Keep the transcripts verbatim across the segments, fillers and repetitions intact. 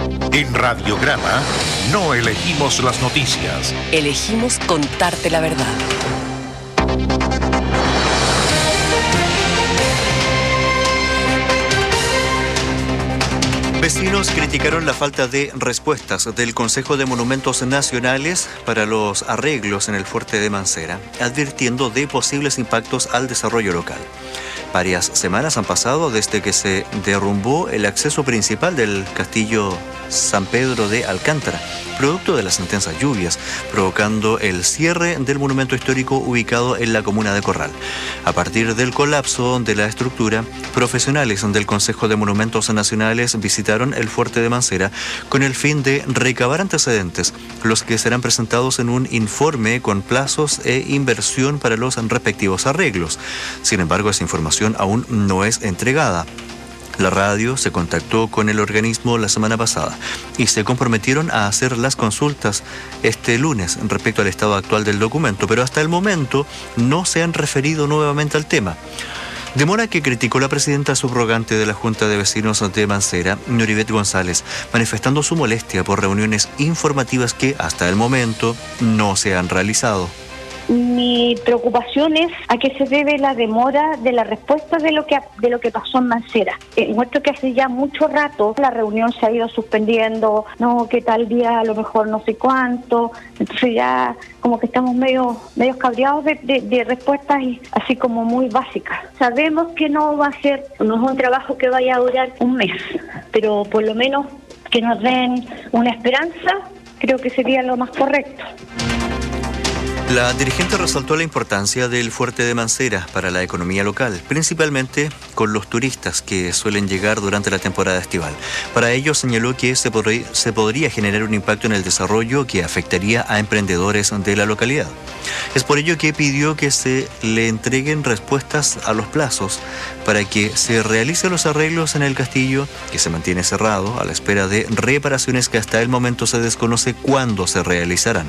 En Radiograma no elegimos las noticias. Elegimos contarte la verdad. Vecinos criticaron la falta de respuestas del Consejo de Monumentos Nacionales para los arreglos en el fuerte de Mancera, advirtiendo de posibles impactos al desarrollo local. Varias semanas han pasado desde que se derrumbó el acceso principal del castillo San Pedro de Alcántara, producto de las intensas lluvias, provocando el cierre del monumento histórico ubicado en la comuna de Corral. A partir del colapso de la estructura, profesionales del Consejo de Monumentos Nacionales visitaron el fuerte de Mancera con el fin de recabar antecedentes, los que serán presentados en un informe con plazos e inversión para los respectivos arreglos. Sin embargo, esa información aún no es entregada. La radio se contactó con el organismo la semana pasada y se comprometieron a hacer las consultas este lunes respecto al estado actual del documento, pero hasta el momento no se han referido nuevamente al tema. Demora que criticó la presidenta subrogante de la Junta de Vecinos de Mancera, Noribet González, manifestando su molestia por reuniones informativas que hasta el momento no se han realizado. Mi preocupación es a qué se debe la demora de la respuesta de lo que de lo que pasó en Mancera. Eh, muestro que hace ya mucho rato la reunión se ha ido suspendiendo, no, que tal día a lo mejor no sé cuánto, entonces ya como que estamos medio medio cabreados de, de, de respuestas y así como muy básicas. Sabemos que no va a ser, no es un trabajo que vaya a durar un mes, pero por lo menos que nos den una esperanza, creo que sería lo más correcto. La dirigente resaltó la importancia del fuerte de Mancera para la economía local, principalmente con los turistas que suelen llegar durante la temporada estival. Para ello señaló que se, podría, se podría generar un impacto en el desarrollo que afectaría a emprendedores de la localidad. Es por ello que pidió que se le entreguen respuestas a los plazos para que se realicen los arreglos en el castillo, que se mantiene cerrado a la espera de reparaciones que hasta el momento se desconoce cuándo se realizarán.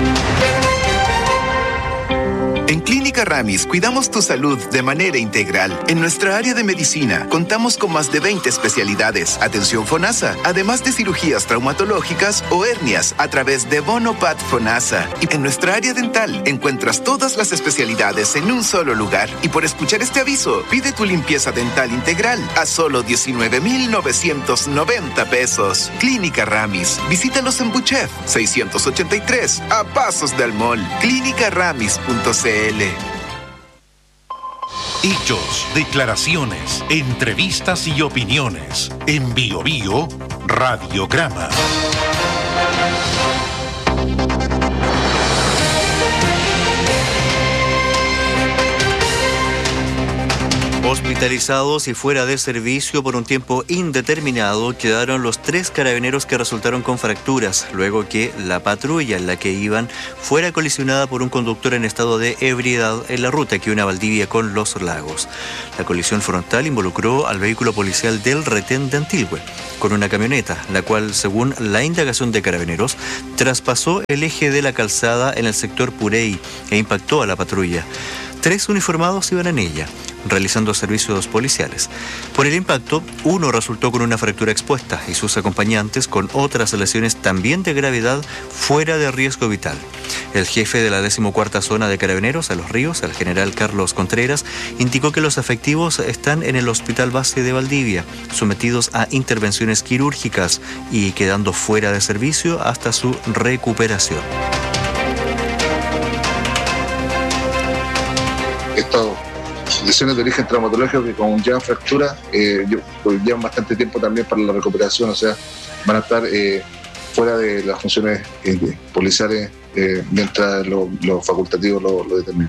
En Clínica Ramis cuidamos tu salud de manera integral. En nuestra área de medicina contamos con más de veinte especialidades, atención FONASA, además de cirugías traumatológicas o hernias a través de Bonopat FONASA. Y en nuestra área dental encuentras todas las especialidades en un solo lugar. Y por escuchar este aviso, pide tu limpieza dental integral a solo diecinueve mil novecientos noventa pesos. Clínica Ramis. Visítalos en Buchef seiscientos ochenta y tres, a pasos del mall. clínica ramis punto c l. Hechos, declaraciones, entrevistas y opiniones. En Bio Bio, Radiograma. Hospitalizados y fuera de servicio por un tiempo indeterminado quedaron los tres carabineros que resultaron con fracturas luego que la patrulla en la que iban fuera colisionada por un conductor en estado de ebriedad en la ruta que une a Valdivia con Los Lagos. La colisión frontal involucró al vehículo policial del retén de Antilhue con una camioneta, la cual, según la indagación de carabineros, traspasó el eje de la calzada en el sector Purey e impactó a la patrulla. Tres uniformados iban en ella, realizando servicios policiales. Por el impacto, uno resultó con una fractura expuesta y sus acompañantes con otras lesiones también de gravedad fuera de riesgo vital. El jefe de la decimocuarta zona de Carabineros, a Los Ríos, el general Carlos Contreras, indicó que los efectivos están en el Hospital Base de Valdivia, sometidos a intervenciones quirúrgicas y quedando fuera de servicio hasta su recuperación. Estas lesiones de origen traumatológico que conllevan fractura eh, llevan bastante tiempo también para la recuperación, o sea, van a estar eh, fuera de las funciones eh, policiales eh, mientras los lo facultativos lo, lo determinen.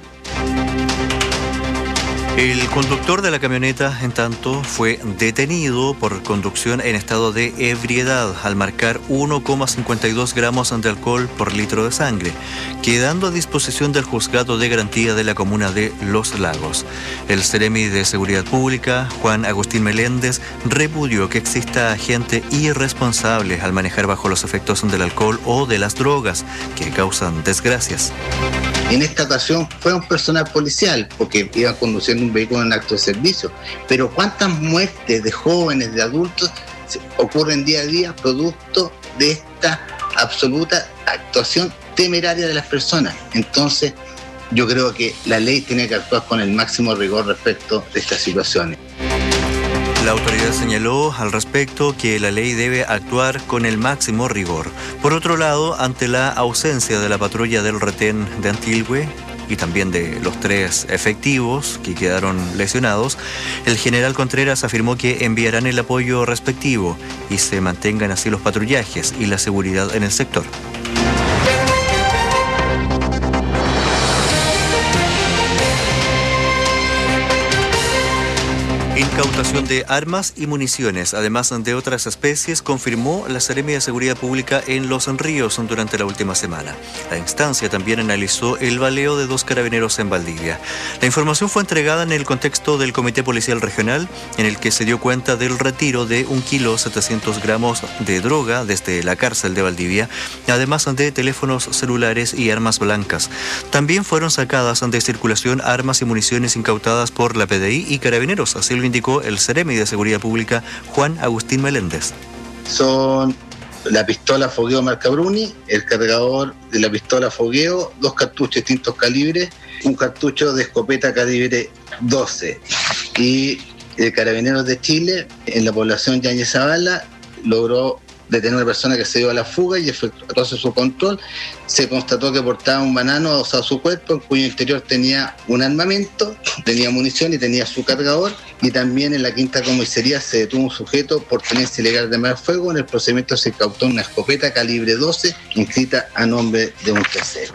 El conductor de la camioneta, en tanto, fue detenido por conducción en estado de ebriedad al marcar uno coma cincuenta y dos gramos de alcohol por litro de sangre, quedando a disposición del juzgado de garantía de la comuna de Los Lagos. El Seremi de Seguridad Pública, Juan Agustín Meléndez, repudió que exista gente irresponsable al manejar bajo los efectos del alcohol o de las drogas que causan desgracias. En esta ocasión fue un personal policial porque iban conduciendo un vehículo en acto de servicio, pero cuántas muertes de jóvenes, de adultos ocurren día a día producto de esta absoluta actuación temeraria de las personas. Entonces, yo creo que la ley tiene que actuar con el máximo rigor respecto de estas situaciones. La autoridad señaló al respecto que la ley debe actuar con el máximo rigor. Por otro lado, ante la ausencia de la patrulla del retén de Antilhue y también de los tres efectivos que quedaron lesionados, el general Contreras afirmó que enviarán el apoyo respectivo y se mantengan así los patrullajes y la seguridad en el sector. Incautación de armas y municiones, además de otras especies, confirmó la Seremi de Seguridad Pública en Los Ríos durante la última semana. La instancia también analizó el baleo de dos carabineros en Valdivia. La información fue entregada en el contexto del Comité Policial Regional, en el que se dio cuenta del retiro de un kilo setecientos gramos de droga desde la cárcel de Valdivia, además de teléfonos celulares y armas blancas. También fueron sacadas de circulación armas y municiones incautadas por la P D I y carabineros, así lo indicó el Seremi de Seguridad Pública, Juan Agustín Meléndez. Son la pistola Fogueo marca Bruni, el cargador de la pistola Fogueo, dos cartuchos de distintos calibres, un cartucho de escopeta calibre doce. Y el Carabineros de Chile, en la población Yáñez Zavala, logró detener a una persona que se dio a la fuga y efectuó su control. Se constató que portaba un banano adosado a su cuerpo, en cuyo interior tenía un armamento, tenía munición y tenía su cargador. Y también en la quinta comisaría se detuvo un sujeto por tenencia ilegal de arma de fuego. En el procedimiento se incautó una escopeta calibre doce inscrita a nombre de un tercero.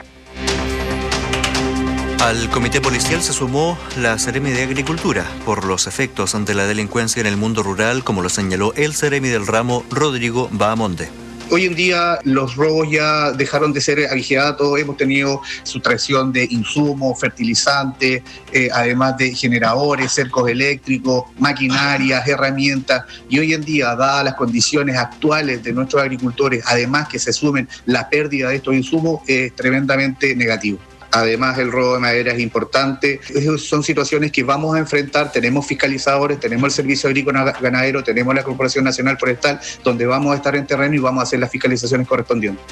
Al comité policial se sumó la Seremi de Agricultura por los efectos ante la delincuencia en el mundo rural, como lo señaló el Seremi del ramo, Rodrigo Bahamonde. Hoy en día los robos ya dejaron de ser abigeatos, hemos tenido sustracción de insumos, fertilizantes, eh, además de generadores, cercos eléctricos, maquinarias, herramientas, y hoy en día, dadas las condiciones actuales de nuestros agricultores, además que se sumen la pérdida de estos insumos, es tremendamente negativo. Además, el robo de madera es importante. Son situaciones que vamos a enfrentar. Tenemos fiscalizadores, tenemos el Servicio Agrícola Ganadero, tenemos la Corporación Nacional Forestal, donde vamos a estar en terreno y vamos a hacer las fiscalizaciones correspondientes.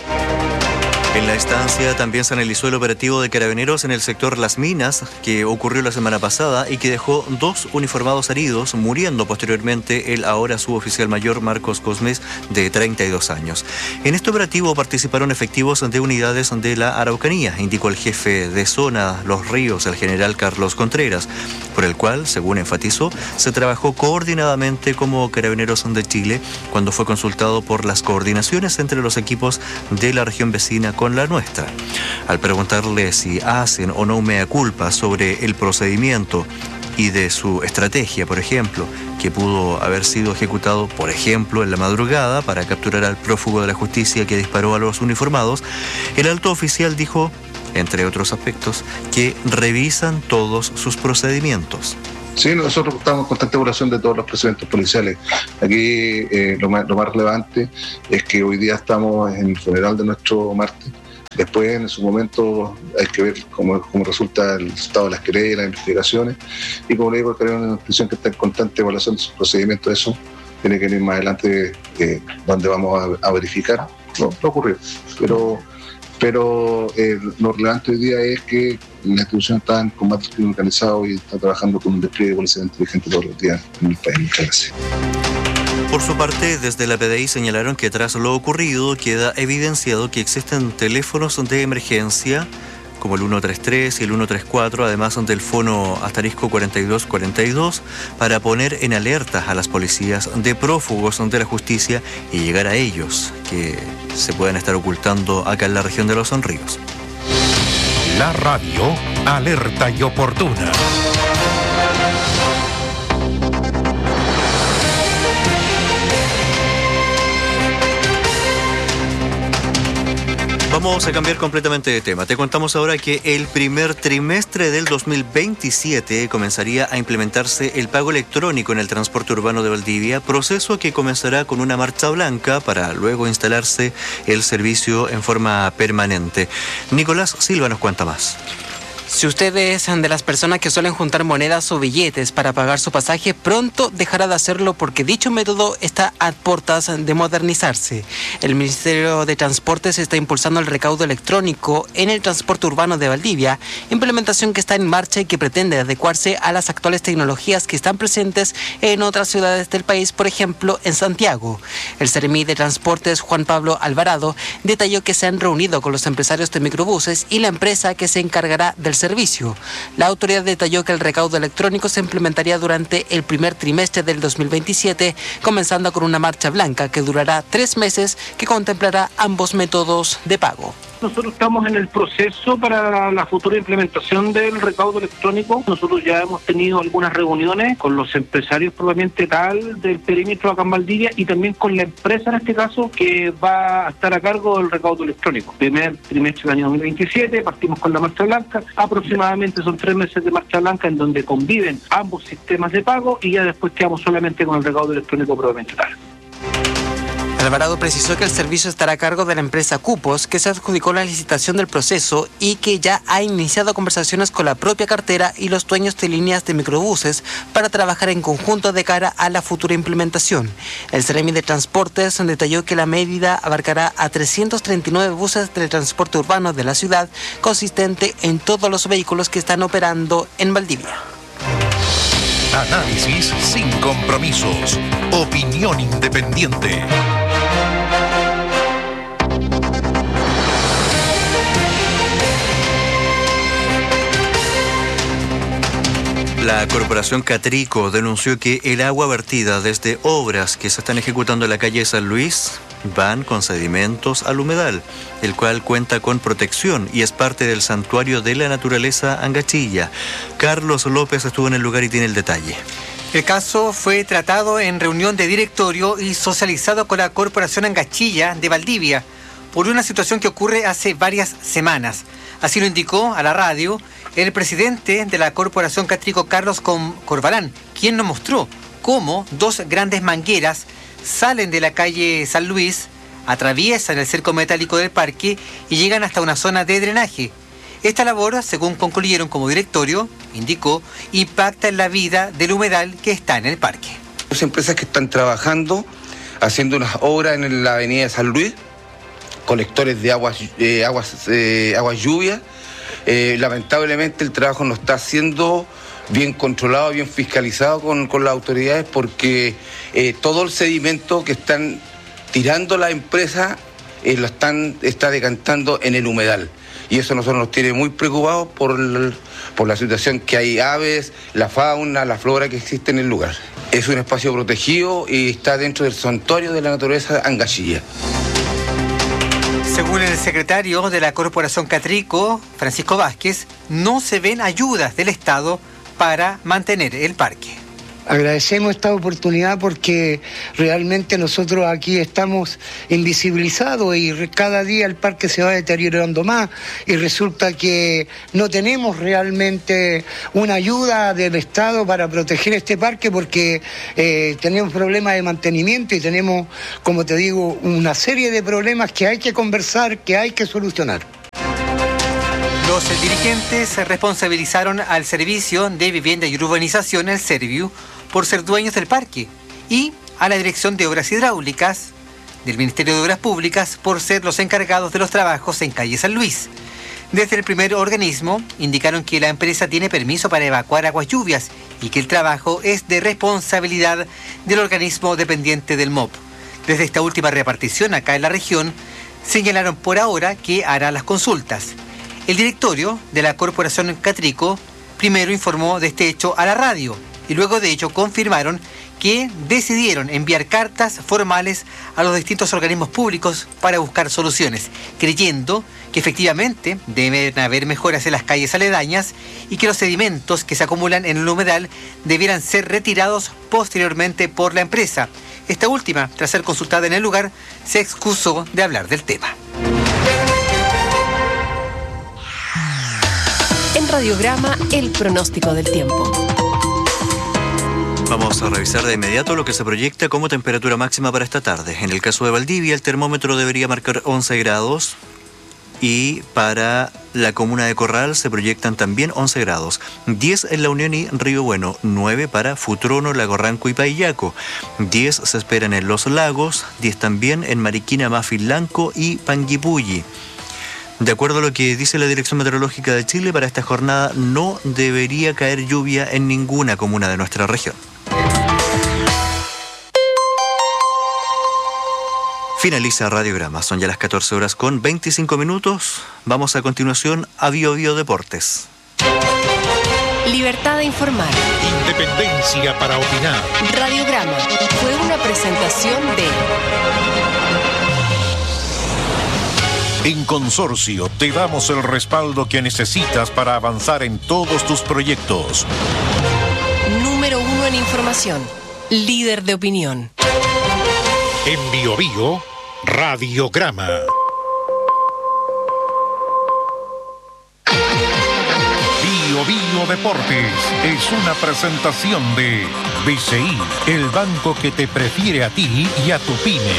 En la instancia también se analizó el operativo de carabineros en el sector Las Minas, que ocurrió la semana pasada y que dejó dos uniformados heridos, muriendo posteriormente el ahora suboficial mayor Marcos Cosmes, de treinta y dos años. En este operativo participaron efectivos de unidades de la Araucanía, indicó el jefe de zona Los Ríos, el general Carlos Contreras, por el cual, según enfatizó, se trabajó coordinadamente como Carabineros de Chile cuando fue consultado por las coordinaciones entre los equipos de la región vecina con la nuestra. Al preguntarle si hacen o no mea culpa sobre el procedimiento y de su estrategia, por ejemplo, que pudo haber sido ejecutado, por ejemplo, en la madrugada para capturar al prófugo de la justicia que disparó a los uniformados, el alto oficial dijo, entre otros aspectos, que revisan todos sus procedimientos. Sí, nosotros estamos en constante evaluación de todos los procedimientos policiales. Aquí eh, lo, más, lo más relevante es que hoy día estamos en el funeral de nuestro mártir. Después, en su momento, hay que ver cómo, cómo resulta el resultado de las querellas, las investigaciones. Y como le digo, hay una institución que está en constante evaluación de sus procedimientos. Eso tiene que ir más adelante, eh, donde vamos a, a verificar lo, lo ocurrido. Pero... Pero eh, lo relevante hoy día es que la institución está en combate crimen organizado y está trabajando con un despliegue de policía inteligente todos los días en el país. Muchas gracias. Por su parte, desde la P D I señalaron que tras lo ocurrido queda evidenciado que existen teléfonos de emergencia como el uno tres tres y el uno tres cuatro, además del fono asterisco cuarenta y dos cuarenta y dos, para poner en alerta a las policías de prófugos de la justicia y llegar a ellos, que se pueden estar ocultando acá en la región de Los Ríos. La radio, alerta y oportuna. Vamos a cambiar completamente de tema. Te contamos ahora que el primer trimestre del dos mil veintisiete comenzaría a implementarse el pago electrónico en el transporte urbano de Valdivia, proceso que comenzará con una marcha blanca para luego instalarse el servicio en forma permanente. Nicolás Silva nos cuenta más. Si usted es de las personas que suelen juntar monedas o billetes para pagar su pasaje, pronto dejará de hacerlo porque dicho método está a puertas de modernizarse. El Ministerio de Transportes está impulsando el recaudo electrónico en el transporte urbano de Valdivia, implementación que está en marcha y que pretende adecuarse a las actuales tecnologías que están presentes en otras ciudades del país, por ejemplo, en Santiago. El Seremi de Transportes, Juan Pablo Alvarado, detalló que se han reunido con los empresarios de microbuses y la empresa que se encargará del servicio. La autoridad detalló que el recaudo electrónico se implementaría durante el primer trimestre del dos mil veintisiete, comenzando con una marcha blanca que durará tres meses que contemplará ambos métodos de pago. Nosotros estamos en el proceso para la futura implementación del recaudo electrónico. Nosotros ya hemos tenido algunas reuniones con los empresarios propiamente tal del perímetro acá en Valdivia y también con la empresa en este caso que va a estar a cargo del recaudo electrónico. Primer trimestre del año dos mil veintisiete, partimos con la marcha blanca. Aproximadamente son tres meses de marcha blanca en donde conviven ambos sistemas de pago y ya después quedamos solamente con el recaudo electrónico propiamente tal. Alvarado precisó que el servicio estará a cargo de la empresa Cupos, que se adjudicó la licitación del proceso y que ya ha iniciado conversaciones con la propia cartera y los dueños de líneas de microbuses para trabajar en conjunto de cara a la futura implementación. El Seremi de Transportes detalló que la medida abarcará a trescientos treinta y nueve buses de transporte urbano de la ciudad, consistente en todos los vehículos que están operando en Valdivia. Análisis sin compromisos. Opinión independiente. La Corporación Catrico denunció que el agua vertida desde obras que se están ejecutando en la calle San Luis van con sedimentos al humedal, el cual cuenta con protección y es parte del santuario de la naturaleza Angachilla. Carlos López estuvo en el lugar y tiene el detalle. El caso fue tratado en reunión de directorio y socializado con la Corporación Angachilla de Valdivia por una situación que ocurre hace varias semanas. Así lo indicó a la radio el presidente de la Corporación Catrico, Carlos Corbalán, quien nos mostró cómo dos grandes mangueras salen de la calle San Luis, atraviesan el cerco metálico del parque y llegan hasta una zona de drenaje. Esta labor, según concluyeron como directorio, indicó, impacta en la vida del humedal que está en el parque. Dos empresas que están trabajando, haciendo unas obras en la avenida San Luis, colectores de aguas, eh, aguas, eh, aguas lluvias. Eh, lamentablemente el trabajo no está siendo bien controlado, bien fiscalizado con, con las autoridades porque eh, todo el sedimento que están tirando la empresa eh, lo están está decantando en el humedal. Y eso a nosotros nos tiene muy preocupados por, el, por la situación que hay aves, la fauna, la flora que existe en el lugar. Es un espacio protegido y está dentro del santuario de la naturaleza Angachilla. Según el secretario de la Corporación Catrico, Francisco Vázquez, no se ven ayudas del Estado para mantener el parque. Agradecemos esta oportunidad porque realmente nosotros aquí estamos invisibilizados y cada día el parque se va deteriorando más y resulta que no tenemos realmente una ayuda del Estado para proteger este parque porque eh, tenemos problemas de mantenimiento y tenemos, como te digo, una serie de problemas que hay que conversar, que hay que solucionar. Los dirigentes responsabilizaron al Servicio de Vivienda y Urbanización, el Serviu, por ser dueños del parque, y a la Dirección de Obras Hidráulicas del Ministerio de Obras Públicas por ser los encargados de los trabajos en calle San Luis. Desde el primer organismo indicaron que la empresa tiene permiso para evacuar aguas lluvias y que el trabajo es de responsabilidad del organismo dependiente del M O P. Desde esta última repartición acá en la región, señalaron por ahora que hará las consultas. El directorio de la Corporación Catrico primero informó de este hecho a la radio y luego de ello confirmaron que decidieron enviar cartas formales a los distintos organismos públicos para buscar soluciones, creyendo que efectivamente deben haber mejoras en las calles aledañas y que los sedimentos que se acumulan en el humedal debieran ser retirados posteriormente por la empresa. Esta última, tras ser consultada en el lugar, se excusó de hablar del tema. En Radiograma, el pronóstico del tiempo. Vamos a revisar de inmediato lo que se proyecta como temperatura máxima para esta tarde. En el caso de Valdivia, el termómetro debería marcar once grados. Y para la comuna de Corral se proyectan también once grados, diez en La Unión y Río Bueno, nueve para Futrono, Lago Ranco y Paillaco, diez se esperan en Los Lagos, diez también en Mariquina, Mafilanco y Panguipulli. De acuerdo a lo que dice la Dirección Meteorológica de Chile, para esta jornada no debería caer lluvia en ninguna comuna de nuestra región. Finaliza Radiograma, son ya las catorce horas con veinticinco minutos. Vamos a continuación a Bio Bio Deportes. Libertad de informar. Independencia para opinar. Radiograma fue una presentación de... En Consorcio te damos el respaldo que necesitas para avanzar en todos tus proyectos. Número uno en información. Líder de opinión. En Bio Bio, Radiograma. Bio Bio Deportes es una presentación de B C I, el banco que te prefiere a ti y a tu pyme.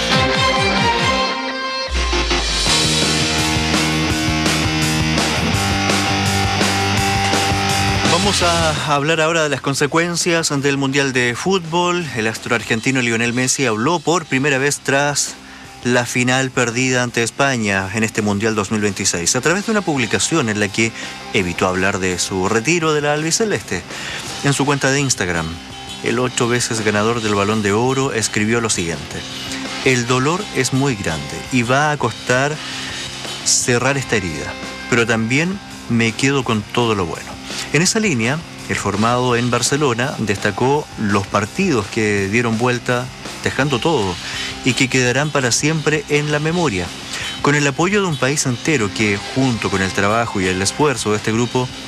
Vamos a hablar ahora de las consecuencias del Mundial de Fútbol. El astro argentino Lionel Messi habló por primera vez tras la final perdida ante España en este Mundial dos mil veintiséis, a través de una publicación en la que evitó hablar de su retiro de la albiceleste. En su cuenta de Instagram, el ocho veces ganador del Balón de Oro escribió lo siguiente: el dolor es muy grande y va a costar cerrar esta herida, pero también me quedo con todo lo bueno. En esa línea, el formado en Barcelona destacó los partidos que dieron vuelta dejando todo y que quedarán para siempre en la memoria, con el apoyo de un país entero que, junto con el trabajo y el esfuerzo de este grupo,